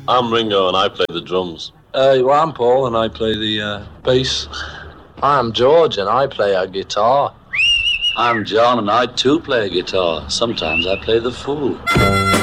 I'm Ringo and I play the drums. Well, I'm Paul and I play the bass. I'm George and I play a guitar. I'm John and I too play a guitar. Sometimes I play the fool.